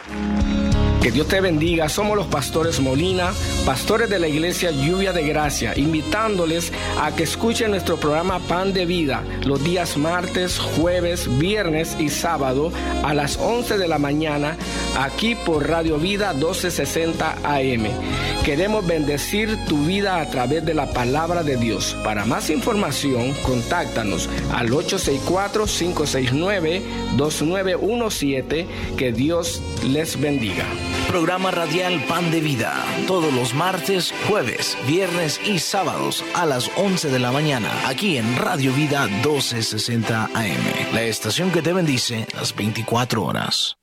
Que Dios te bendiga. Somos los pastores Molina, pastores de la iglesia Lluvia de Gracia, invitándoles a que escuchen nuestro programa Pan de Vida los días martes, jueves, viernes y sábado a las 11 de la mañana aquí por Radio Vida 1260 AM. Queremos bendecir tu vida a través de la palabra de Dios. Para más información, contáctanos al 864-569-2917. Que Dios les bendiga. Programa radial Pan de Vida, todos los martes, jueves, viernes y sábados a las 11 de la mañana, aquí en Radio Vida 1260 AM, la estación que te bendice las 24 horas.